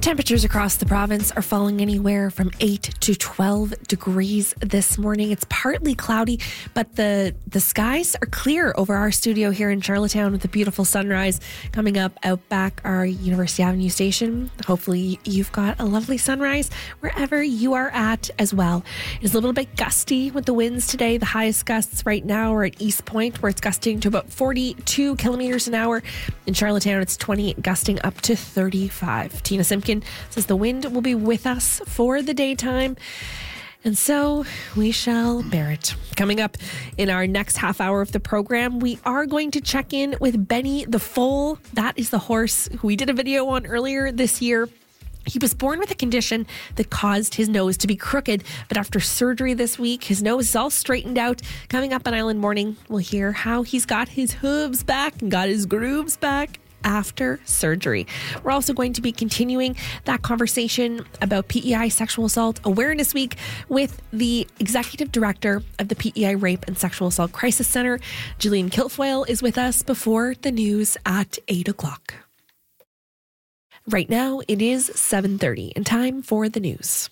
Temperatures across the province are falling anywhere from 8 to 12 degrees this morning. It's partly cloudy, but the skies are clear over our studio here in Charlottetown with a beautiful sunrise coming up out back our University Avenue station. Hopefully you've got a lovely sunrise wherever you are at as well. It's a little bit gusty with the winds today. The highest gusts right now are at East Point, where it's gusting to about 42 kilometers an hour. In Charlottetown, it's 20, gusting up to 35. Tina Simpkin says the wind will be with us for the daytime, and so we shall bear it. Coming up in our next half hour of the program, we are going to check in with Benny the Foal. That is the horse who we did a video on earlier this year. He was born with a condition that caused his nose to be crooked, but after surgery this week, his nose is all straightened out. Coming up on Island Morning, we'll hear how he's got his hooves back and got his grooves back after surgery. We're also going to be continuing that conversation about PEI Sexual Assault Awareness Week with the Executive Director of the PEI Rape and Sexual Assault Crisis Center. Gillian Kilfoyle is with us before the news at 8 o'clock. Right now, it is 7:30 and time for the news.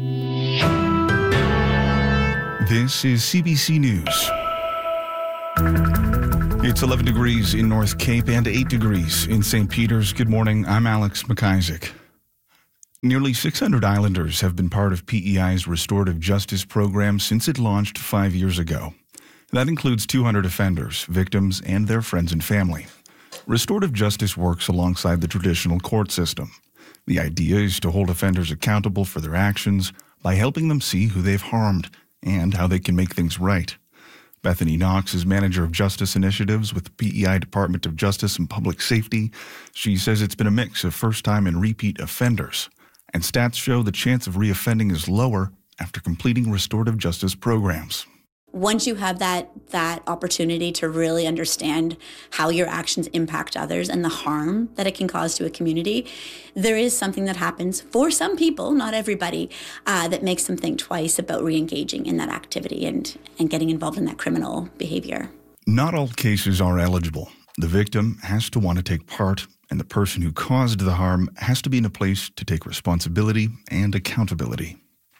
This is CBC News. It's 11 degrees in North Cape and 8 degrees in St. Peter's. Good morning, I'm Alex McIsaac. Nearly 600 Islanders have been part of PEI's restorative justice program since it launched 5 years ago. That includes 200 offenders, victims, and their friends and family. Restorative justice works alongside the traditional court system. The idea is to hold offenders accountable for their actions by helping them see who they've harmed and how they can make things right. Bethany Knox is Manager of Justice Initiatives with the PEI Department of Justice and Public Safety. She says it's been a mix of first-time and repeat offenders, and stats show the chance of reoffending is lower after completing restorative justice programs. Once you have that opportunity to really understand how your actions impact others and the harm that it can cause to a community, there is something that happens for some people, not everybody, that makes them think twice about re-engaging in that activity and getting involved in that criminal behavior. Not all cases are eligible. The victim has to want to take part, and the person who caused the harm has to be in a place to take responsibility and accountability.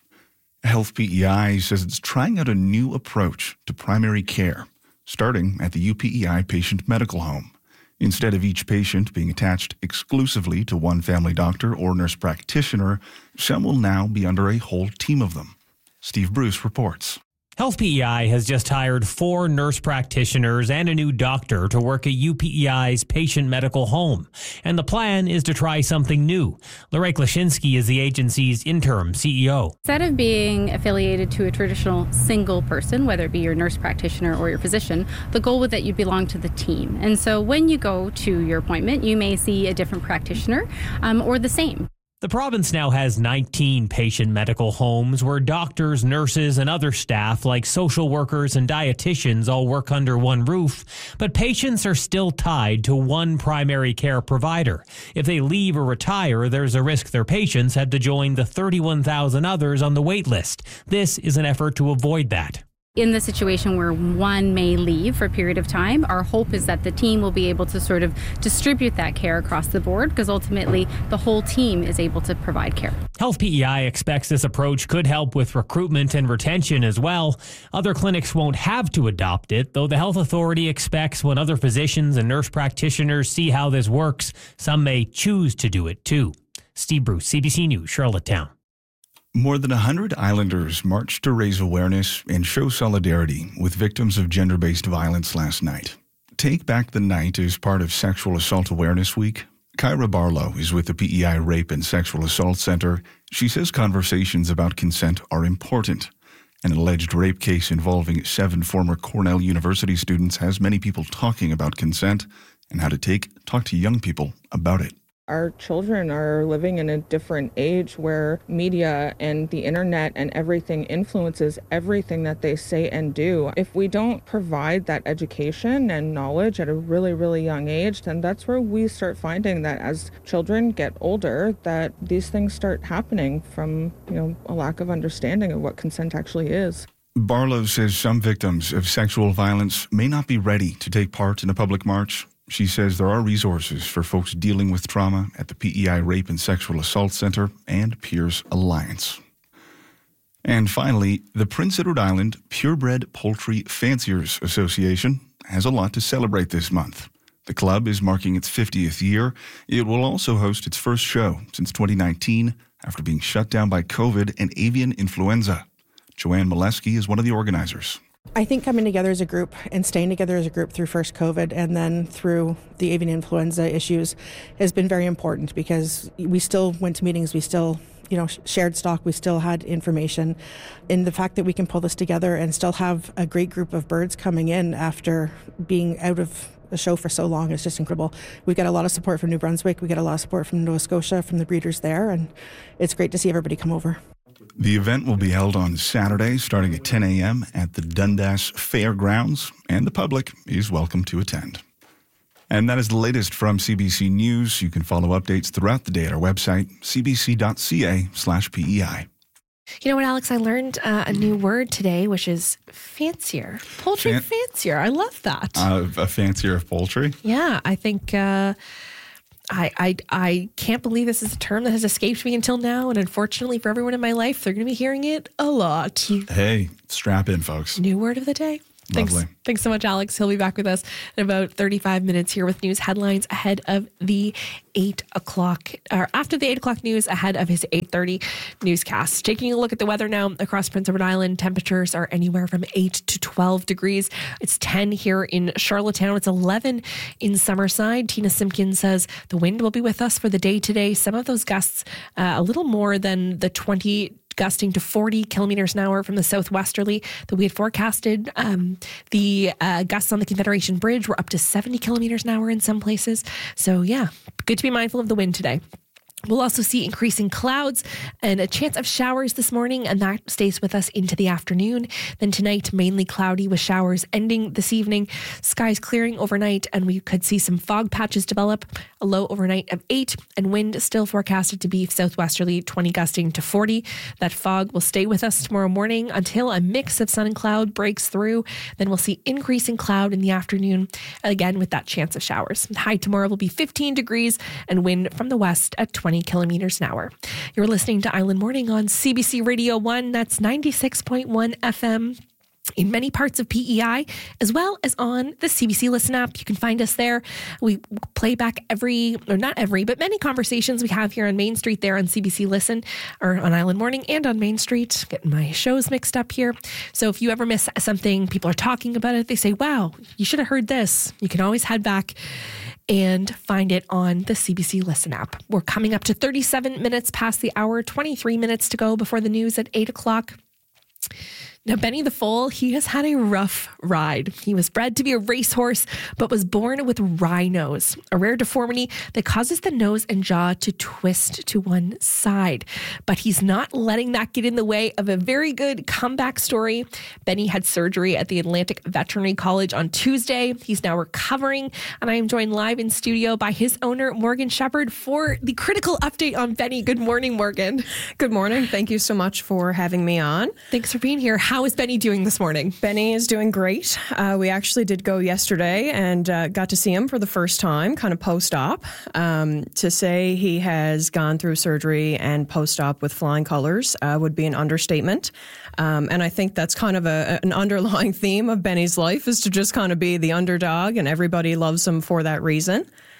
Health PEI says it's trying out a new approach to primary care, starting at the UPEI Patient Medical Home. Instead of each patient being attached exclusively to one family doctor or nurse practitioner, some will now be under a whole team of them. Steve Bruce reports. Health PEI has just hired 4 nurse practitioners and a new doctor to work at UPEI's patient medical home. And the plan is to try something new. Lorraine Klashinsky is the agency's interim CEO. Instead of being affiliated to a traditional single person, whether it be your nurse practitioner or your physician, the goal was that you belong to the team. And so when you go to your appointment, you may see a different practitioner or the same. The province now has 19 patient medical homes where doctors, nurses, and other staff like social workers and dietitians all work under one roof, but patients are still tied to one primary care provider. If they leave or retire, there's a risk their patients have to join the 31,000 others on the wait list. This is an effort to avoid that. In the situation where one may leave for a period of time, our hope is that the team will be able to sort of distribute that care across the board, because ultimately the whole team is able to provide care. Health PEI expects this approach could help with recruitment and retention as well. Other clinics won't have to adopt it, though the health authority expects when other physicians and nurse practitioners see how this works, some may choose to do it too. Steve Bruce, CBC News, Charlottetown. More than 100 Islanders marched to raise awareness and show solidarity with victims of gender-based violence last night. Take Back the Night is part of Sexual Assault Awareness Week. Kyra Barlow is with the PEI Rape and Sexual Assault Center. She says conversations about consent are important. An alleged rape case involving 7 former Cornell University students has many people talking about consent and how to talk to young people about it. Our children are living in a different age where media and the internet and everything influences everything that they say and do. If we don't provide that education and knowledge at a really, really young age, then that's where we start finding that as children get older, that these things start happening from, a lack of understanding of what consent actually is. Barlow says some victims of sexual violence may not be ready to take part in a public march. She says there are resources for folks dealing with trauma at the PEI Rape and Sexual Assault Center and Peers Alliance. And finally, the Prince Edward Island Purebred Poultry Fanciers Association has a lot to celebrate this month. The club is marking its 50th year. It will also host its first show since 2019 after being shut down by COVID and avian influenza. Joanne Molesky is one of the organizers. I think coming together as a group and staying together as a group through first COVID and then through the avian influenza issues has been very important because we still went to meetings, we still shared stock, we still had information. And the fact that we can pull this together and still have a great group of birds coming in after being out of the show for so long is just incredible. We get a lot of support from New Brunswick, we get a lot of support from Nova Scotia, from the breeders there, and it's great to see everybody come over. The event will be held on Saturday starting at 10 a.m. at the Dundas Fairgrounds, and the public is welcome to attend. And that is the latest from CBC News. You can follow updates throughout the day at our website, cbc.ca/PEI. You know what, Alex? I learned a new word today, which is fancier. Poultry fancier. I love that. A fancier of poultry? Yeah, I think I can't believe this is a term that has escaped me until now. And unfortunately for everyone in my life, they're going to be hearing it a lot. Hey, strap in, folks. New word of the day. Thanks so much, Alex. He'll be back with us in about 35 minutes here with news headlines ahead of the 8 o'clock, or after the 8 o'clock news, ahead of his 8:30 newscast. Taking a look at the weather now across Prince Edward Island, temperatures are anywhere from 8 to 12 degrees. It's 10 here in Charlottetown. It's 11 in Summerside. Tina Simpkins says the wind will be with us for the day today. Some of those gusts a little more than the 20 gusting to 40 kilometers an hour from the southwesterly that we had forecasted. The gusts on the Confederation Bridge were up to 70 kilometers an hour in some places. So yeah, good to be mindful of the wind today. We'll also see increasing clouds and a chance of showers this morning, and that stays with us into the afternoon. Then tonight, mainly cloudy with showers ending this evening. Skies clearing overnight, and we could see some fog patches develop. A low overnight of 8, and wind still forecasted to be southwesterly, 20 gusting to 40. That fog will stay with us tomorrow morning until a mix of sun and cloud breaks through. Then we'll see increasing cloud in the afternoon, again with that chance of showers. High tomorrow will be 15 degrees and wind from the west at 20 kilometers an hour. You're listening to Island Morning on CBC Radio 1. That's 96.1 FM. In many parts of PEI, as well as on the CBC Listen app. You can find us there. We play back many conversations we have here on Main Street there on CBC Listen, or on Island Morning and on Main Street. Getting my shows mixed up here. So if you ever miss something, people are talking about it, they say, wow, you should have heard this. You can always head back and find it on the CBC Listen app. We're coming up to 37 minutes past the hour, 23 minutes to go before the news at 8 o'clock. Now, Benny the foal, he has had a rough ride. He was bred to be a racehorse, but was born with rhinos, a rare deformity that causes the nose and jaw to twist to one side. But he's not letting that get in the way of a very good comeback story. Benny had surgery at the Atlantic Veterinary College on Tuesday. He's now recovering, and I am joined live in studio by his owner, Morgan Shepherd, for the critical update on Benny. Good morning, Morgan. Good morning. Thank you so much for having me on. Thanks for being here. How is Benny doing this morning? Benny is doing great. We actually did go yesterday and got to see him for the first time, kind of post-op. To say he has gone through surgery and post-op with flying colors would be an understatement. And I think that's kind of an underlying theme of Benny's life, is to just kind of be the underdog, and everybody loves him for that reason.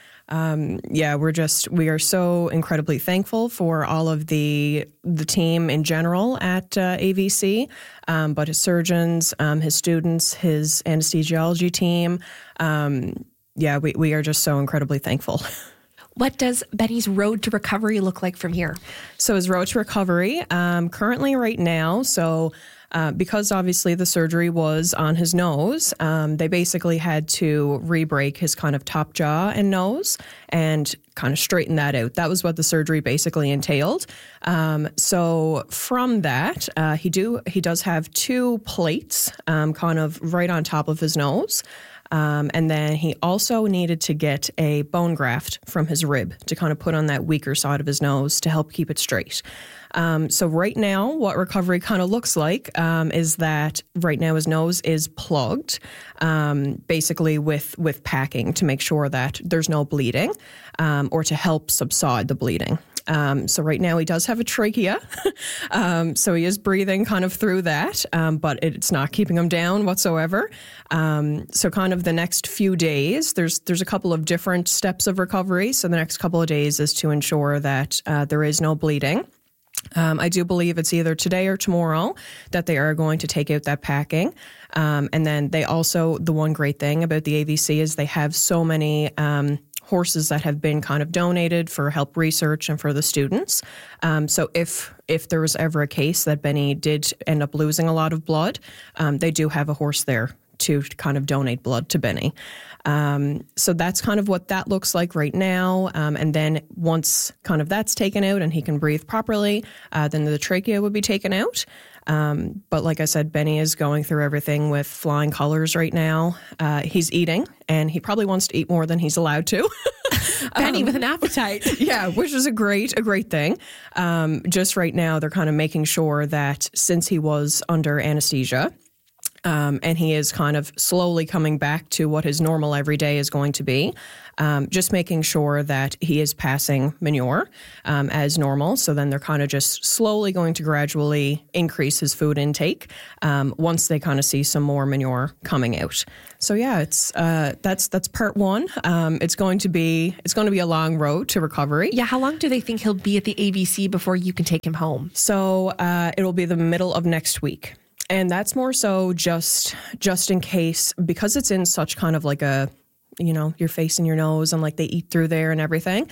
We are so incredibly thankful for all of the team in general at AVC, but his surgeons, his students, his anesthesiology team. We are just so incredibly thankful. What does Benny's road to recovery look like from here? So his road to recovery, currently right now, because obviously the surgery was on his nose, they basically had to re-break his kind of top jaw and nose and kind of straighten that out. That was what the surgery basically entailed. So from that, he does have 2 plates kind of right on top of his nose. And then he also needed to get a bone graft from his rib to kind of put on that weaker side of his nose to help keep it straight. So right now, what recovery kind of looks like is that right now his nose is plugged, basically with packing to make sure that there's no bleeding or to help subside the bleeding. So right now he does have a trachea, so he is breathing kind of through that, but it's not keeping him down whatsoever. So kind of the next few days, there's a couple of different steps of recovery. So the next couple of days is to ensure that there is no bleeding. I do believe it's either today or tomorrow that they are going to take out that packing. And then they also, the one great thing about the AVC is they have so many horses that have been kind of donated for help research and for the students. So if there was ever a case that Benny did end up losing a lot of blood, they do have a horse there to kind of donate blood to Benny. So that's kind of what that looks like right now. And then once kind of that's taken out and he can breathe properly, then the trachea would be taken out. But like I said, Benny is going through everything with flying colors right now. He's eating, and he probably wants to eat more than he's allowed to. Benny with an appetite. Yeah, which is a great thing. Just right now, they're kind of making sure that since he was under anesthesia, and he is kind of slowly coming back to what his normal everyday is going to be. Just making sure that he is passing manure as normal. So then they're kind of just slowly going to gradually increase his food intake once they kind of see some more manure coming out. So yeah, it's that's part one. It's going to be a long road to recovery. Yeah, how long do they think he'll be at the AVC before you can take him home? So it'll be the middle of next week. And that's more so just in case, because it's in such kind of like a, your face and your nose, and like they eat through there and everything.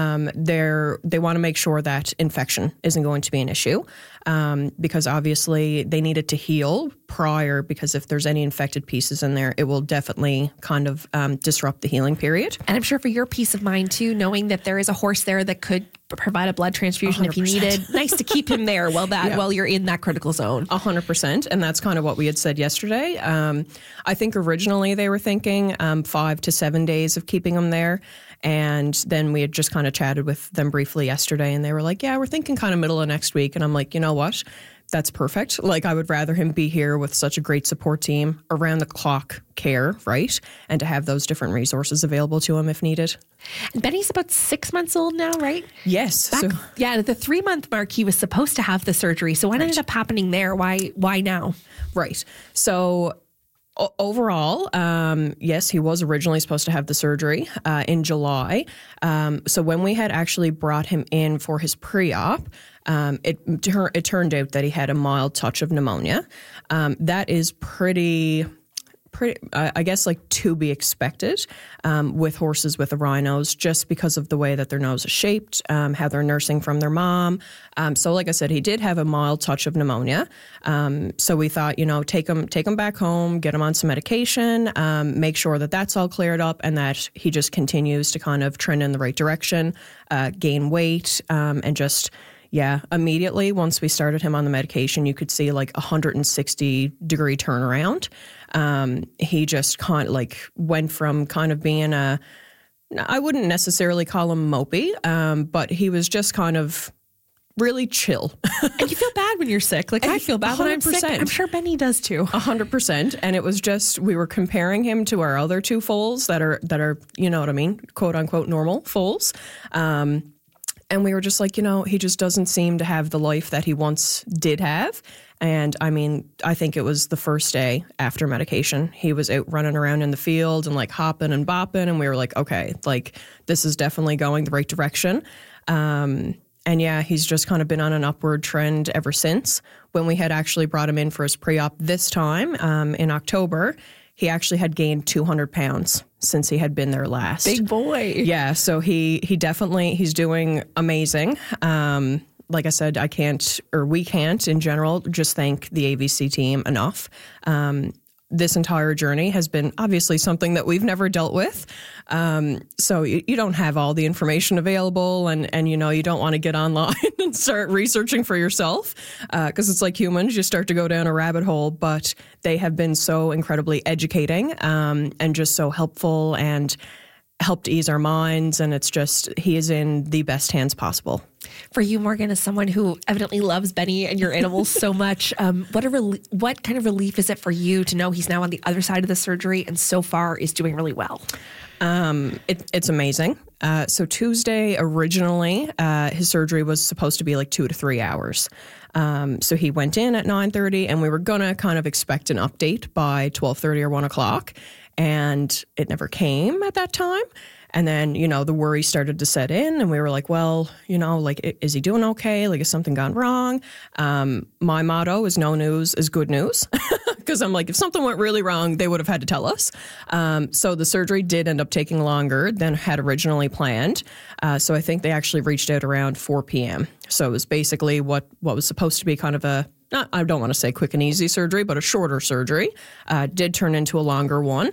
They want to make sure that infection isn't going to be an issue, because obviously they need it to heal prior, because if there's any infected pieces in there, it will definitely kind of disrupt the healing period. And I'm sure for your peace of mind too, knowing that there is a horse there that could provide a blood transfusion 100%. If you needed. Nice to keep him there while you're in that critical zone. 100%. And that's kind of what we had said yesterday. I think originally they were thinking 5 to 7 days of keeping him there. And then we had just kind of chatted with them briefly yesterday, and they were like, yeah, we're thinking kind of middle of next week. And I'm like, you know what? That's perfect. Like, I would rather him be here with such a great support team, around the clock care, right? And to have those different resources available to him if needed. And Benny's about 6 months old now, right? Yes. At the 3-month mark, he was supposed to have the surgery. So what ended up happening there? Why now? Right. So overall, yes, he was originally supposed to have the surgery in July. So when we had actually brought him in for his pre-op, it turned out that he had a mild touch of pneumonia. That is pretty, I guess, like to be expected with horses with the rhinos, just because of the way that their nose is shaped, how they're nursing from their mom. So like I said, he did have a mild touch of pneumonia. So we thought, take him back home, get him on some medication, make sure that that's all cleared up, and that he just continues to kind of trend in the right direction, gain weight, and just... Yeah, immediately once we started him on the medication, you could see like 160-degree turnaround. He just kind of like went from kind of being I wouldn't necessarily call him mopey, but he was just kind of really chill. And you feel bad when you're sick. Like, I feel bad when I'm sick. I'm sure Benny does too. 100%. And it was just, we were comparing him to our other two foals that are, you know what I mean, quote unquote normal foals. And we were just like, he just doesn't seem to have the life that he once did have. And I mean, I think it was the first day after medication. He was out running around in the field and like hopping and bopping. And we were like, okay, like this is definitely going the right direction. And yeah, he's just kind of been on an upward trend ever since. When we had actually brought him in for his pre-op this time in October, he actually had gained 200 pounds since he had been there last. Big boy. Yeah, so he definitely, he's doing amazing. Like I said, we can't in general just thank the AVC team enough. this entire journey has been obviously something that we've never dealt with. So you don't have all the information available, and you don't want to get online and start researching for yourself, because it's like humans, you start to go down a rabbit hole. But they have been so incredibly educating, and just so helpful, and helped ease our minds. And it's just, he is in the best hands possible. For you, Morgan, as someone who evidently loves Benny and your animals so much, what kind of relief is it for you to know he's now on the other side of the surgery and so far is doing really well? It's amazing. So Tuesday, originally, his surgery was supposed to be like 2 to 3 hours. So he went in at 9:30, and we were going to kind of expect an update by 12:30 or 1 o'clock. And it never came at that time. And then, the worry started to set in, and we were like, well, is he doing okay? Like, has something gone wrong? My motto is no news is good news, because I'm like, if something went really wrong, they would have had to tell us. So the surgery did end up taking longer than had originally planned. So I think they actually reached out around 4 p.m. So it was basically what was supposed to be kind of I don't want to say quick and easy surgery, but a shorter surgery, did turn into a longer one.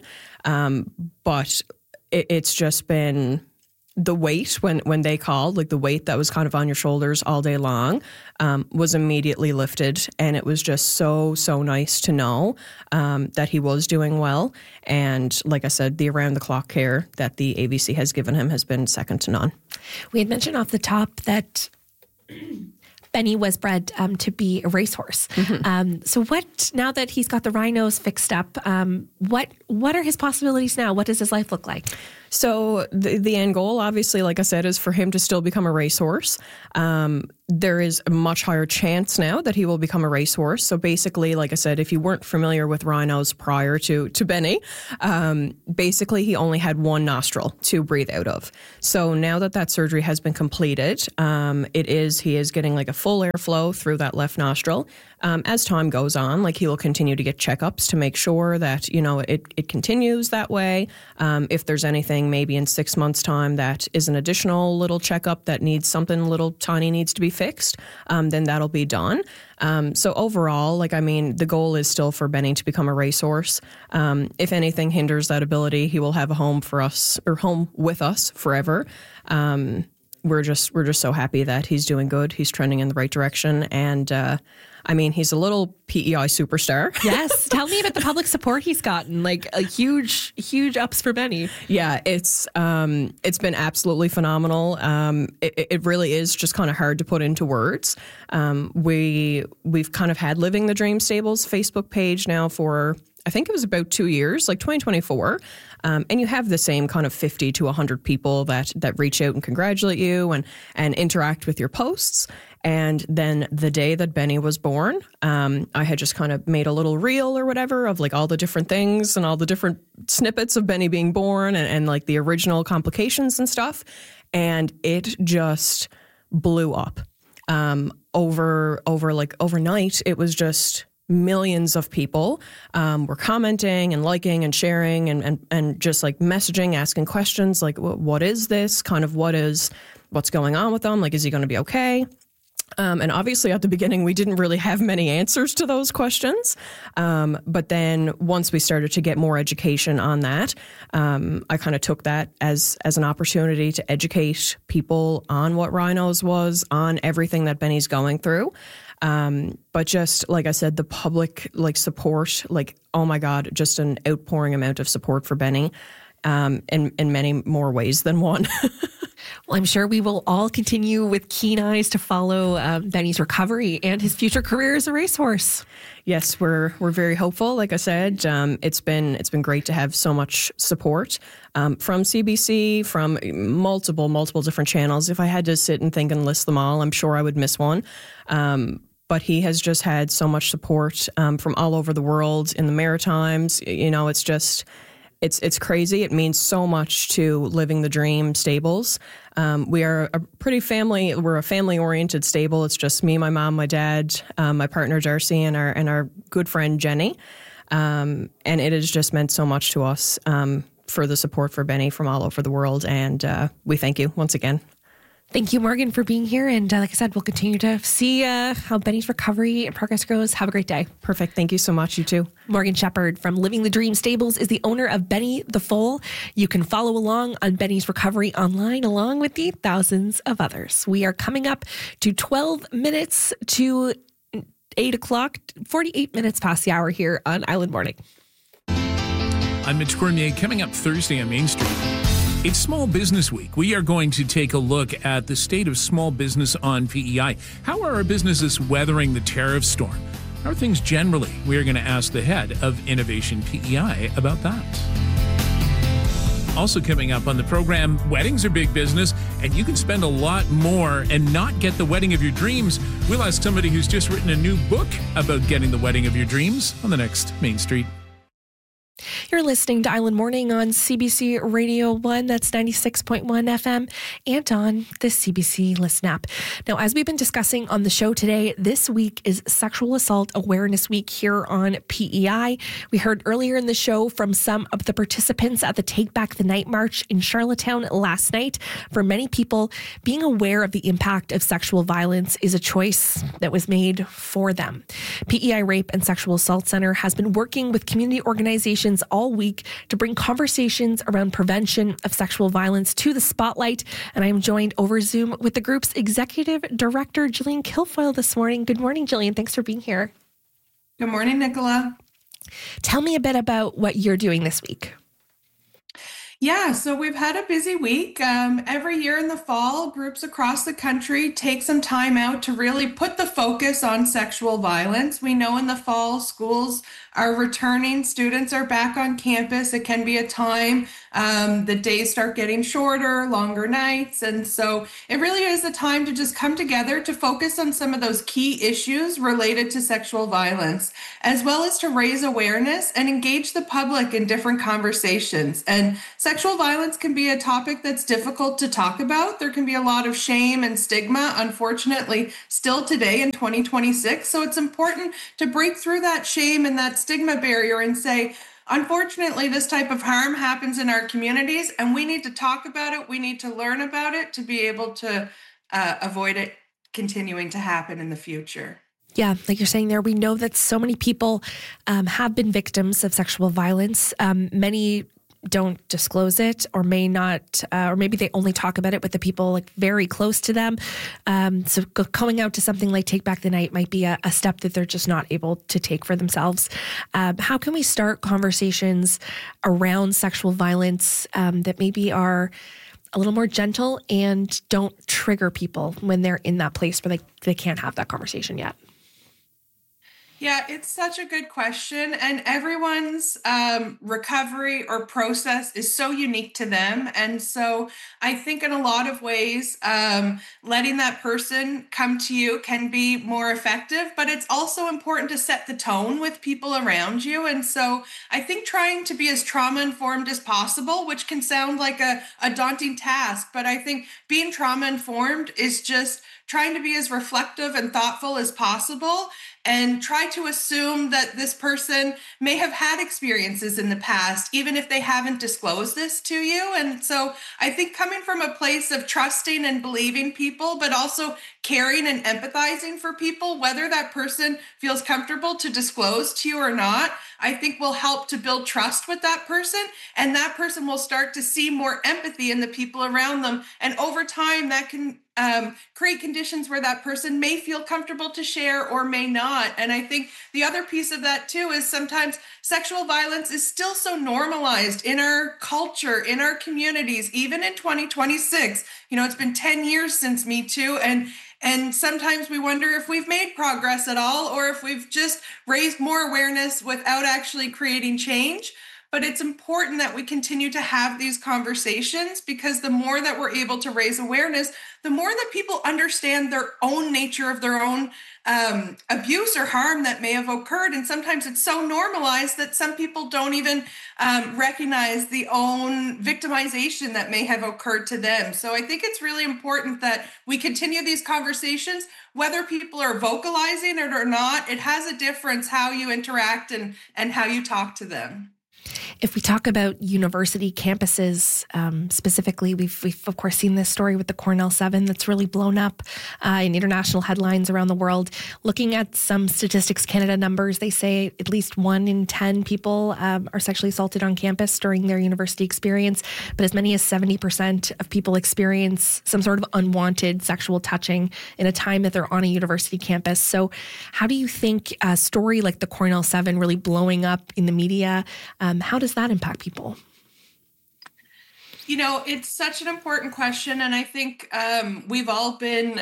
But it's just been the weight when they called, like the weight that was kind of on your shoulders all day long, was immediately lifted. And it was just so nice to know that he was doing well. And like I said, the around the clock care that the AVC has given him has been second to none. We had mentioned off the top that Benny was bred to be a racehorse. Mm-hmm. So now that he's got the rhinos fixed up, what are his possibilities now? What does his life look like? So the end goal, obviously, like I said, is for him to still become a racehorse. There is a much higher chance now that he will become a racehorse. So basically, like I said, if you weren't familiar with rhinos prior to Benny, basically he only had one nostril to breathe out of. So now that surgery has been completed, he is getting like a full airflow through that left nostril. As time goes on, like he will continue to get checkups to make sure that, it continues that way. If there's anything maybe in 6 months' time that is an additional little checkup that needs something little tiny needs to be fixed, then that'll be done. So overall, the goal is still for Benny to become a racehorse. If anything hinders that ability, he will have a home for us, or home with us forever. We're just so happy that he's doing good. He's trending in the right direction. And, he's a little PEI superstar. Yes. Tell me about the public support he's gotten, like a huge ups for Benny. Yeah, it's been absolutely phenomenal. It really is just kind of hard to put into words. We've kind of had Living the Dream Stables Facebook page now for, I think it was about 2 years, like 2024. And you have the same kind of 50 to 100 people that reach out and congratulate you and interact with your posts. And then the day that Benny was born, I had just kind of made a little reel or whatever of like all the different things and all the different snippets of Benny being born and like the original complications and stuff. And it just blew up. Overnight, it was just millions of people were commenting and liking and sharing and just like messaging, asking questions like, what is this? Kind of what's going on with them? Like, is he going to be okay? And obviously at the beginning, we didn't really have many answers to those questions. But then once we started to get more education on that, I kind of took that as an opportunity to educate people on what rhinos was, on everything that Benny's going through. But just like I said, the public support, oh my God, just an outpouring amount of support for Benny, in many more ways than one. Well, I'm sure we will all continue with keen eyes to follow Benny's recovery and his future career as a racehorse. Yes, we're very hopeful. Like I said, it's been great to have so much support from CBC, from multiple different channels. If I had to sit and think and list them all, I'm sure I would miss one. But he has just had so much support from all over the world in the Maritimes. It's just... It's crazy. It means so much to Living the Dream Stables. We are we're a family-oriented stable. It's just me, my mom, my dad, my partner Darcy, and our good friend Jenny. And it has just meant so much to us for the support for Benny from all over the world. And we thank you once again. Thank you, Morgan, for being here. And like I said, we'll continue to see how Benny's recovery and progress goes. Have a great day. Perfect. Thank you so much. You too. Morgan Shepherd from Living the Dream Stables is the owner of Benny the Foal. You can follow along on Benny's recovery online, along with the thousands of others. We are coming up to 12 minutes to 8 o'clock, 48 minutes past the hour here on Island Morning. I'm Mitch Cormier. Coming up Thursday on Main Street, it's Small Business Week. We are going to take a look at the state of small business on PEI. How are our businesses weathering the tariff storm? How are things generally? We are going to ask the head of Innovation PEI about that. Also coming up on the program, weddings are big business, and you can spend a lot more and not get the wedding of your dreams. We'll ask somebody who's just written a new book about getting the wedding of your dreams on the next Main Street. You're listening to Island Morning on CBC Radio 1, that's 96.1 FM, and on the CBC Listen app. Now, as we've been discussing on the show today, this week is Sexual Assault Awareness Week here on PEI. We heard earlier in the show from some of the participants at the Take Back the Night March in Charlottetown last night. For many people, being aware of the impact of sexual violence is a choice that was made for them. PEI Rape and Sexual Assault Center has been working with community organizations all week to bring conversations around prevention of sexual violence to the spotlight. And I am joined over Zoom with the group's executive director, Jillian Kilfoyle, this morning. Good morning, Jillian. Thanks for being here. Good morning, Nicola. Tell me a bit about what you're doing this week. Yeah, so we've had a busy week. Every year in the fall, groups across the country take some time out to really put the focus on sexual violence. We know in the fall, schools are returning, students are back on campus. It can be a time, the days start getting shorter, longer nights. And so it really is a time to just come together to focus on some of those key issues related to sexual violence, as well as to raise awareness and engage the public in different conversations. And sexual violence can be a topic that's difficult to talk about. There can be a lot of shame and stigma, unfortunately, still today in 2026. So it's important to break through that shame and that stigma barrier and say, unfortunately, this type of harm happens in our communities, and we need to talk about it. We need to learn about it to be able to avoid it continuing to happen in the future. Yeah, like you're saying there, we know that so many people have been victims of sexual violence. Many don't disclose it or may not, or maybe they only talk about it with the people like very close to them. So coming out to something like Take Back the Night might be a step that they're just not able to take for themselves. How can we start conversations around sexual violence that maybe are a little more gentle and don't trigger people when they're in that place where they can't have that conversation yet? Yeah, it's such a good question. And everyone's recovery or process is so unique to them. And so I think in a lot of ways, letting that person come to you can be more effective, but it's also important to set the tone with people around you. And so I think trying to be as trauma-informed as possible, which can sound like a daunting task, but I think being trauma-informed is just trying to be as reflective and thoughtful as possible, and try to assume that this person may have had experiences in the past, even if they haven't disclosed this to you. And so I think coming from a place of trusting and believing people, but also caring and empathizing for people, whether that person feels comfortable to disclose to you or not, I think will help to build trust with that person. And that person will start to see more empathy in the people around them. And over time, that can create conditions where that person may feel comfortable to share or may not. And I think the other piece of that too is sometimes sexual violence is still so normalized in our culture, in our communities, even in 2026. You know, it's been 10 years since Me Too, and sometimes we wonder if we've made progress at all, or if we've just raised more awareness without actually creating change. But it's important that we continue to have these conversations, because the more that we're able to raise awareness, the more that people understand their own nature of their own abuse or harm that may have occurred. And sometimes it's so normalized that some people don't even recognize the own victimization that may have occurred to them. So I think it's really important that we continue these conversations, whether people are vocalizing it or not. It has a difference how you interact and how you talk to them. If we talk about university campuses specifically, we've of course seen this story with the Cornell 7 that's really blown up in international headlines around the world. Looking at some Statistics Canada numbers, they say at least 1 in 10 people are sexually assaulted on campus during their university experience, but as many as 70% of people experience some sort of unwanted sexual touching in a time that they're on a university campus. So how do you think a story like the Cornell 7 really blowing up in the media, how does that impact people? You know, it's such an important question, and I think we've all been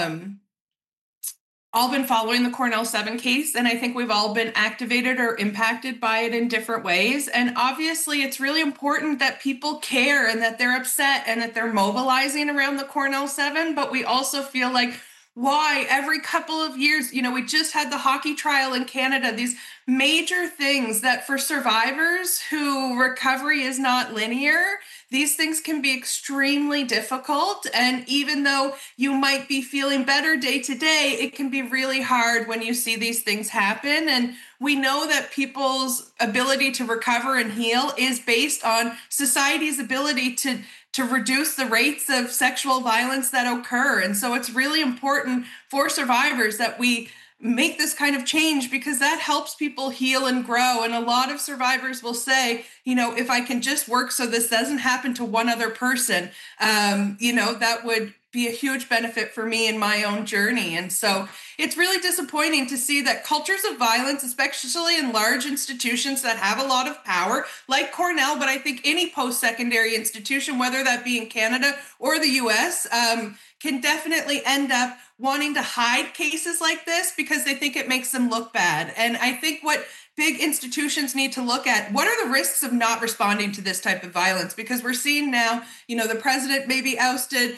following the Cornell 7 case, and I think we've all been activated or impacted by it in different ways. And obviously, it's really important that people care and that they're upset and that they're mobilizing around the Cornell 7. But we also feel like, why every couple of years, you know, we just had the hockey trial in Canada, these major things that for survivors who recovery is not linear, these things can be extremely difficult. And even though you might be feeling better day to day, it can be really hard when you see these things happen. And we know that people's ability to recover and heal is based on society's ability to reduce the rates of sexual violence that occur. And so it's really important for survivors that we make this kind of change, because that helps people heal and grow. And a lot of survivors will say, you know, if I can just work so this doesn't happen to one other person, you know, that would be a huge benefit for me in my own journey. And so it's really disappointing to see that cultures of violence, especially in large institutions that have a lot of power, like Cornell, but I think any post-secondary institution, whether that be in Canada or the US, can definitely end up wanting to hide cases like this because they think it makes them look bad. And I think what big institutions need to look at, what are the risks of not responding to this type of violence? Because we're seeing now, you know, the president may be ousted,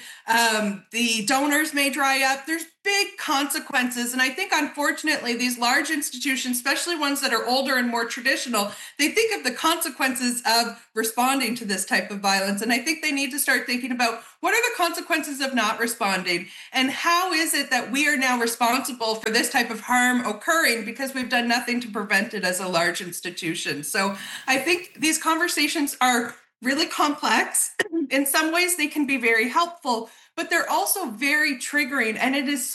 the donors may dry up. There's big consequences. And I think, unfortunately, these large institutions, especially ones that are older and more traditional, they think of the consequences of responding to this type of violence. And I think they need to start thinking about, what are the consequences of not responding? And how is it that we are now responsible for this type of harm occurring because we've done nothing to prevent it as a large institution? So I think these conversations are really complex. In some ways, they can be very helpful, but they're also very triggering. And it is